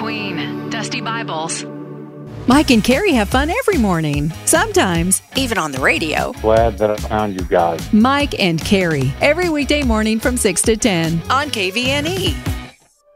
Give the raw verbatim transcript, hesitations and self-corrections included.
Queen, Dusty Bibles. Mike and Carrie have fun every morning. Sometimes, even on the radio. Glad that I found you guys. Mike and Carrie, every weekday morning from six to ten on K V N E.